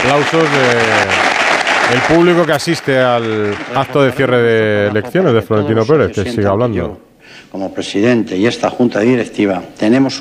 aplausos del público que asiste al acto de cierre de elecciones de Florentino Pérez, que sigue hablando. Como presidente y esta junta directiva tenemos